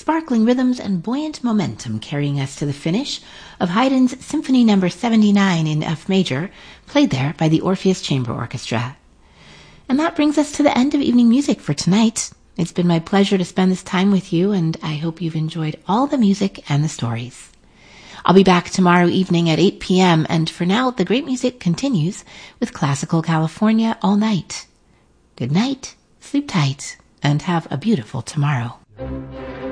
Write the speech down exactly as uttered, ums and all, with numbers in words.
sparkling rhythms and buoyant momentum carrying us to the finish of Haydn's Symphony Number seventy-nine in F major, played there by the Orpheus Chamber Orchestra. And that brings us to the end of evening music for tonight. It's been my pleasure to spend this time with you, and I hope you've enjoyed all the music and the stories. I'll be back tomorrow evening at eight p.m., and for now, the great music continues with Classical California all night. Good night, sleep tight, and have a beautiful tomorrow.